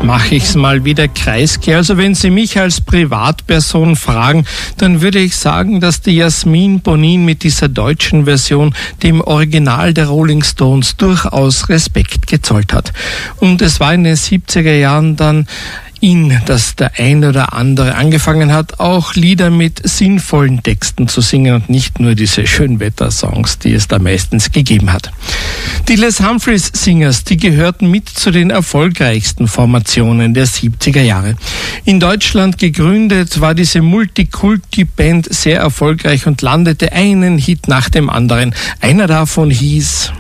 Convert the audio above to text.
Jetzt mache ich's mal wieder Kreisky. Also wenn Sie mich als Privatperson fragen, dann würde ich sagen, dass die Jasmin Bonnin mit dieser deutschen Version dem Original der Rolling Stones durchaus Respekt gezollt hat. Und es war in den 70er Jahren dann dass der ein oder andere angefangen hat, auch Lieder mit sinnvollen Texten zu singen und nicht nur diese Schönwetter-Songs, die es da meistens gegeben hat. Die Les Humphreys Singers, die gehörten mit zu den erfolgreichsten Formationen der 70er Jahre. In Deutschland gegründet war diese Multikulti-Band sehr erfolgreich und landete einen Hit nach dem anderen. Einer davon hieß